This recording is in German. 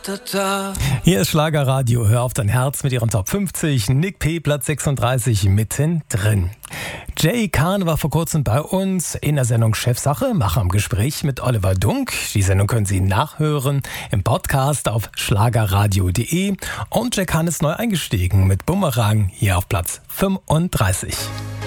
Hier ist Schlagerradio, hör auf dein Herz mit ihrem Top 50, Nick P. Platz 36 mittendrin. Jay Kahn war vor kurzem bei uns in der Sendung Chefsache, Macher im Gespräch mit Oliver Dunk. Die Sendung können Sie nachhören im Podcast auf schlagerradio.de. Und Jay Kahn ist neu eingestiegen mit Bumerang hier auf Platz 35.